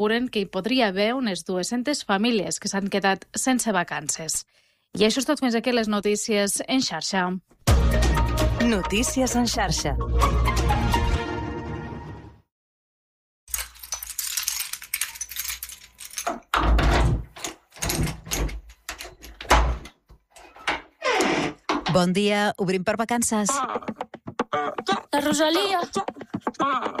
asseguren que hi podria haver unes 200 famílies que s'han quedat sense vacances. I això és tot fins aquí les notícies en xarxa. Notícies en xarxa. Bon dia, obrim per vacances. La Rosalia.